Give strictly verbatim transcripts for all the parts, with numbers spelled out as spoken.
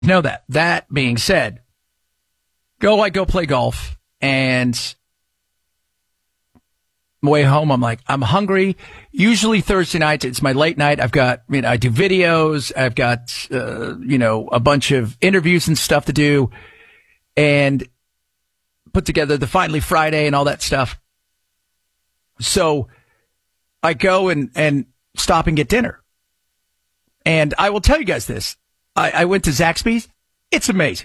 Know that. That being said, go, I go play golf, and on my way home, I'm like, I'm hungry. Usually Thursday nights, it's my late night. I've got, you know, I do videos. I've got, uh, you know, a bunch of interviews and stuff to do, and put together the Finally Friday and all that stuff. So I go and, and stop and get dinner. And I will tell you guys this. I, I went to Zaxby's. It's amazing.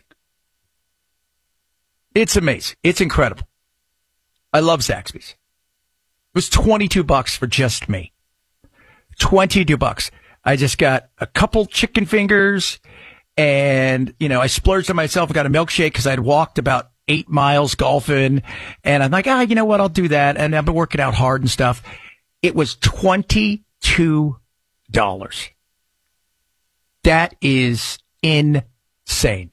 It's amazing. It's incredible. I love Zaxby's. It was twenty-two bucks for just me. twenty-two bucks. I just got a couple chicken fingers and, you know, I splurged on myself. I got a milkshake because I'd walked about eight miles golfing. And I'm like, ah, you know what? I'll do that. And I've been working out hard and stuff. It was twenty-two dollars. That is insane.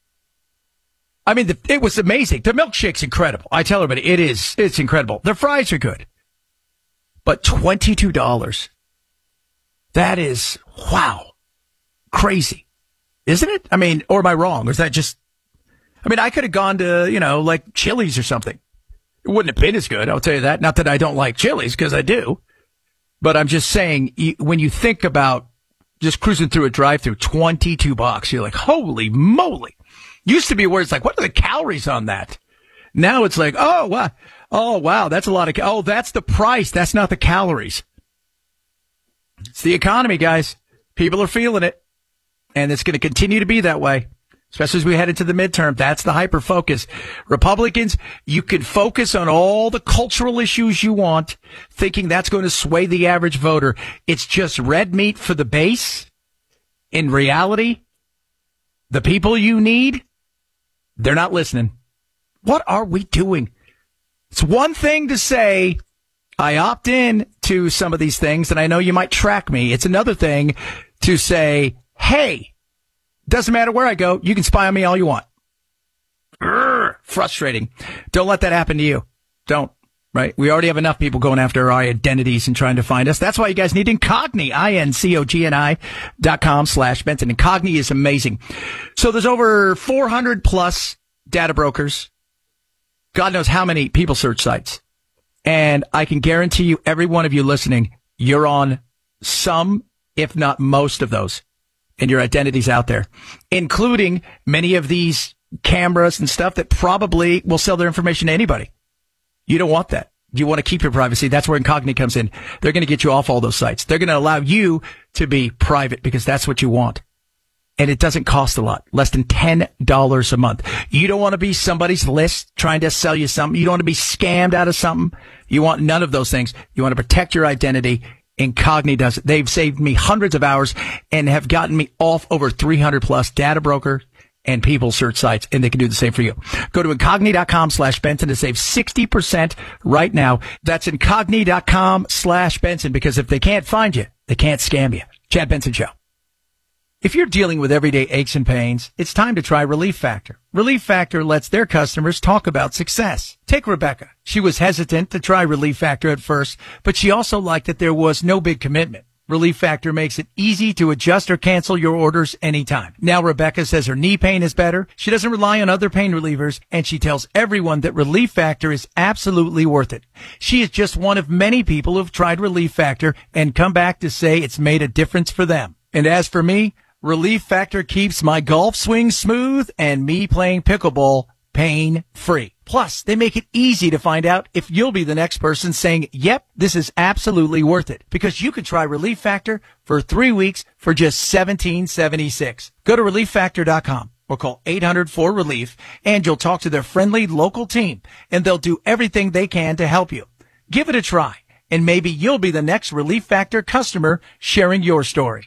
I mean, the, it was amazing. The milkshake's incredible. I tell everybody, it is, it's incredible. The fries are good. But twenty-two dollars. That is, wow, crazy. Isn't it? I mean, or am I wrong? Or is that just, I mean, I could have gone to, you know, like Chili's or something. It wouldn't have been as good, I'll tell you that. Not that I don't like Chili's, because I do. But I'm just saying, when you think about just cruising through a drive-thru, twenty-two bucks, you're like, holy moly. Used to be where it's like, what are the calories on that? Now it's like, oh, wow. Oh, wow. That's a lot of, oh, that's the price. That's not the calories. It's the economy, guys. People are feeling it. And it's going to continue to be that way, especially as we head into the midterm. That's the hyper focus. Republicans, you can focus on all the cultural issues you want, thinking that's going to sway the average voter. It's just red meat for the base. In reality, the people you need, they're not listening. What are we doing? It's one thing to say, I opt in to some of these things, and I know you might track me. It's another thing to say, hey, doesn't matter where I go, you can spy on me all you want. Urgh, frustrating. Don't let that happen to you. Don't. Right? We already have enough people going after our identities and trying to find us. That's why you guys need Incogni, I N C O G N I dot com slash Benson. Incogni is amazing. So there's over four hundred plus data brokers. God knows how many people search sites. And I can guarantee you, every one of you listening, you're on some, if not most of those. And your identity's out there, including many of these cameras and stuff that probably will sell their information to anybody. You don't want that. You want to keep your privacy. That's where Incogni comes in. They're going to get you off all those sites. They're going to allow you to be private because that's what you want. And it doesn't cost a lot, less than ten dollars a month. You don't want to be somebody's list trying to sell you something. You don't want to be scammed out of something. You want none of those things. You want to protect your identity. Incogni does it. They've saved me hundreds of hours and have gotten me off over three hundred plus data broker and people search sites, and they can do the same for you. Go to Incogni dot com slash Benson to save sixty percent right now. That's Incogni dot com slash Benson, because if they can't find you, they can't scam you. Chad Benson Show. If you're dealing with everyday aches and pains, it's time to try Relief Factor. Relief Factor lets their customers talk about success. Take Rebecca. She was hesitant to try Relief Factor at first, but she also liked that there was no big commitment. Relief Factor makes it easy to adjust or cancel your orders anytime. Now Rebecca says her knee pain is better. She doesn't rely on other pain relievers, and she tells everyone that Relief Factor is absolutely worth it. She is just one of many people who've tried Relief Factor and come back to say it's made a difference for them. And as for me, Relief Factor keeps my golf swing smooth and me playing pickleball pain-free. Plus, they make it easy to find out if you'll be the next person saying, yep, this is absolutely worth it. Because you can try Relief Factor for three weeks for just seventeen seventy-six. Go to relief factor dot com or call eight hundred four relief, and you'll talk to their friendly local team, and they'll do everything they can to help you. Give it a try, and maybe you'll be the next Relief Factor customer sharing your story.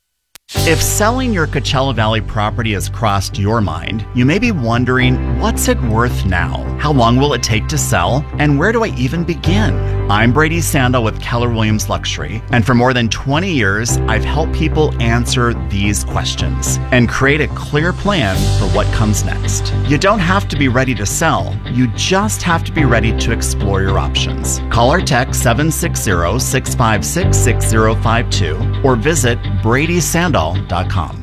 If selling your Coachella Valley property has crossed your mind, you may be wondering, what's it worth now? How long will it take to sell? And where do I even begin? I'm Brady Sandall with Keller Williams Luxury, and for more than twenty years, I've helped people answer these questions and create a clear plan for what comes next. You don't have to be ready to sell. You just have to be ready to explore your options. Call or text seven six zero, six five six, six zero five two or visit brady sandall dot com.